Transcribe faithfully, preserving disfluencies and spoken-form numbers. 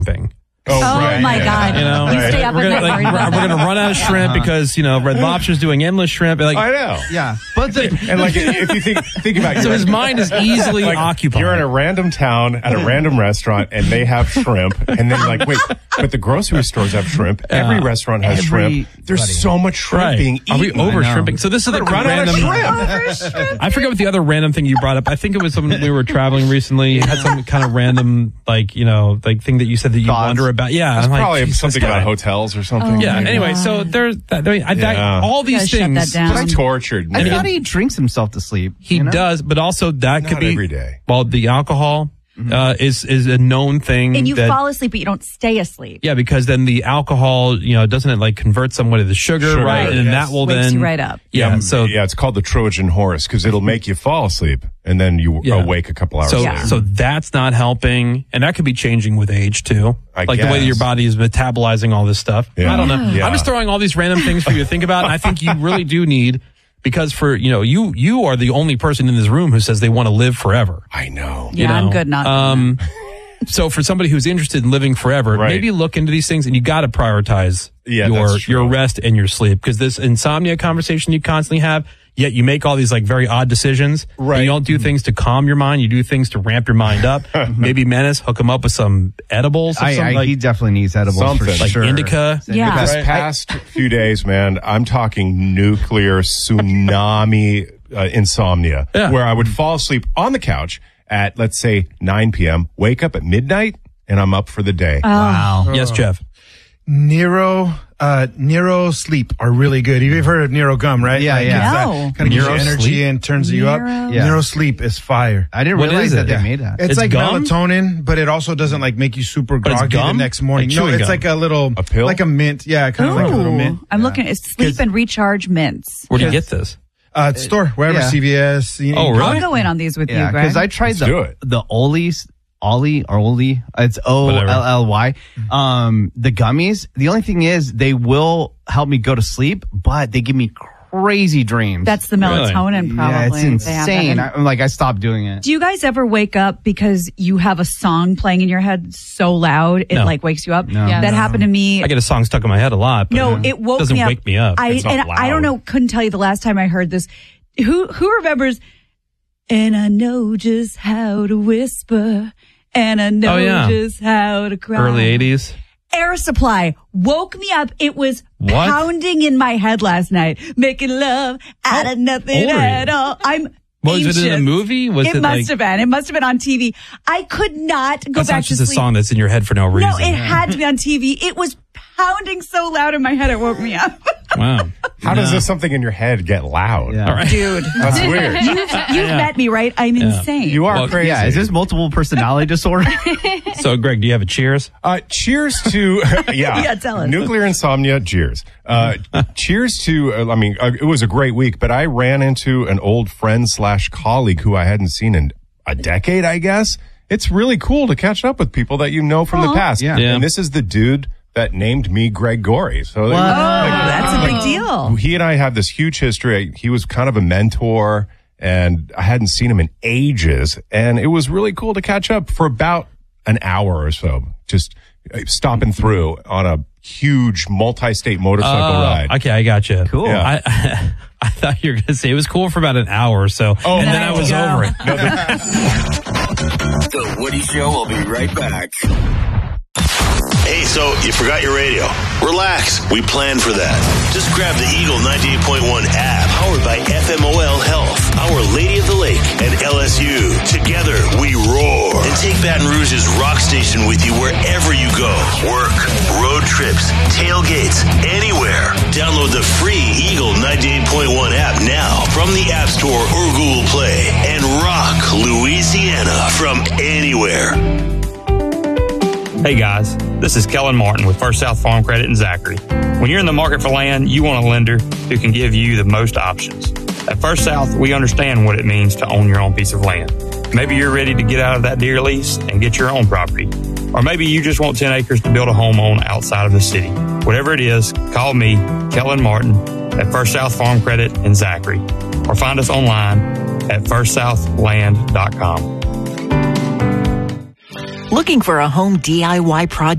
thing. Oh, Oh, right. my Yeah. God. You know, You stay up we're at gonna, night like, worried we're, about we're that. gonna run out of shrimp because you know Red Lobster's doing endless shrimp. Like, I know. Yeah. But the, And like, if you think think about it, so his mind is easily like, occupied. You're in a random town at a random restaurant, and they have shrimp, and then you're like, wait, but the grocery stores have shrimp. Every restauant has shrimp. There's so much shrimp right. being eaten. Are we over I know. shrimping? So this is the Run out random. of shrimp. I forget what the other random thing you brought up. I think it was something we were traveling recently. You had some kind of random, like, you know, like thing that you said that you Thoughts. wonder about. Yeah. It's I'm like, probably Jesus, something guy. about hotels or something. Yeah. Oh, my Anyway, God. so there's that. I, I, that Yeah. all You these gotta shut things. that down. Just tortured. I man. thought he drinks himself to sleep. He you know? does, but also that Not could be every day. Well, the alcohol uh, is is a known thing. And you that, fall asleep, but you don't stay asleep. Yeah, because then the alcohol, you know, doesn't it like convert someone to the sugar, Sugar, right? And yes. that will Wakes then you right up. Yeah. So yeah, it's called the Trojan horse because it'll make you fall asleep and then you Yeah. awake a couple hours So, later. so that's not helping, and that could be changing with age too. I like the way that your guess. body is metabolizing all this stuff. Yeah. I don't know. Yeah. I'm just throwing all these random things for you to think about, and I think you really do need, because for you know you you are the only person in this room who says they want to live forever. I know. Yeah, you know? I'm good not. Um, so for somebody who's interested in living forever, Right. maybe look into these things, and you got to prioritize Yeah, your that's true. your rest and your sleep, because this insomnia conversation you constantly have. Yet you make all these like very odd decisions. Right. And you don't do things to calm your mind. You do things to ramp your mind up. Maybe Menace, hook him up with some edibles. Or I, something, I, like, he definitely needs edibles Something. for like sure. indica. Yeah. This Right. past few days, man, I'm talking nuclear tsunami uh, insomnia, Yeah. where I would fall asleep on the couch at, let's say, nine p.m., wake up at midnight, and I'm up for the day. Wow. Yes, Jeff. Nero, uh, Nero Sleep are really good. You've heard of Nero Gum, right? Yeah, Like, yeah. gives that- No. Kind of gives you Nero energy Sleep? and turns you up. Nero? Yeah. Nero Sleep is fire. I didn't What realize is that it? they Yeah. made that. It's, It's like gum? melatonin, but it also doesn't like make you super But it's groggy the gum? next morning. Like no, chewing it's gum? like a little, A pill? like a mint. Yeah, kind of like a little mint. Ooh, I'm looking at sleep and recharge mints. Where do you get this? Uh, it's store wherever Yeah. C V S. You Oh, know, really? I'll go in on these with Yeah, you, Greg. because I tried Let's do the it. the Ollie's Ollie or Ollie. It's O L L Y. Um, the gummies. The only thing is they will help me go to sleep, but they give me crazy dreams. That's the melatonin, probably. Yeah, it's They have that. insane. And I'm like, I stopped doing it. do you guys ever wake up because you have a song playing in your head so loud it No. like wakes you up? No. That No. happened to me. I get a song stuck in my head a lot. But No, it woke doesn't me up. wake me up. I It's not and I don't loud. know. Couldn't tell you the last time I heard this. Who who remembers? And I know just how to whisper, and I know Oh, yeah. just how to cry. Early eighties. Air Supply woke me up. It was What? pounding in my head last night, making love out How of nothing old are at you? all. I'm. Was it in a ancient. movie? Was it, it must like- have been. It must have been on T V. I could not go That's back not to just a sleep. song that's in your head for no reason. No, it had to be on T V. It was pounding so loud in my head, it woke me up. Wow. How does this something in your head get loud? Yeah. All right. Dude, That's weird. you've, you've met me, right? I'm insane. You are Well, crazy. Yeah, is this multiple personality disorder? So, Greg, do you have a cheers? Uh, cheers to yeah, Yeah, tell us. nuclear insomnia. Cheers. Uh, cheers to. Uh, I mean, uh, it was a great week, but I ran into an old friend slash colleague who I hadn't seen in a decade. I guess it's really cool to catch up with people that you know from the Aw. past. Yeah. Yeah. And this is the dude that named me Greg Gorey. So Oh, that's a big deal. he and I have this huge history. He was kind of a mentor, and I hadn't seen him in ages. And it was really cool to catch up for about an hour or so, just uh, stopping through on a huge multi-state motorcycle Oh, ride. Okay, I got you. Cool. Yeah. I, I thought you were going to say it was cool for about an hour or so, Oh, and then I there was you go. over it. The Woody Show will be right back. Hey, so you forgot your radio. Relax. We planned for that. Just grab the Eagle ninety-eight point one app, powered by F M O L Health, Our Lady of the Lake, and L S U. Together, we roar. And take Baton Rouge's rock station with you wherever you go. Work, road trips, tailgates, anywhere. Download the free Eagle ninety-eight point one app now from the App Store or Google Play and rock Louisiana from anywhere. Hey guys, this is Kellen Martin with First South Farm Credit in Zachary. When you're in the market for land, you want a lender who can give you the most options. At First South, we understand what it means to own your own piece of land. Maybe you're ready to get out of that deer lease and get your own property. Or maybe you just want ten acres to build a home on outside of the city. Whatever it is, call me, Kellen Martin, at First South Farm Credit in Zachary. Or find us online at first south land dot com. Looking for a home D I Y project